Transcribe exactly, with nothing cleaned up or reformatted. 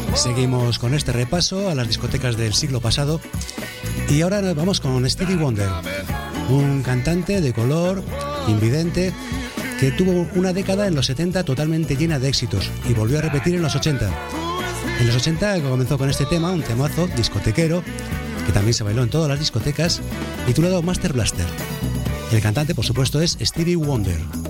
Seguimos con este repaso a las discotecas del siglo pasado y ahora nos vamos con Stevie Wonder, un cantante de color, invidente, que tuvo una década en los setenta totalmente llena de éxitos y volvió a repetir en los ochenta. En los ochenta comenzó con este tema, un temazo discotequero, que también se bailó en todas las discotecas, titulado Master Blaster. El cantante, por supuesto, es Stevie Wonder.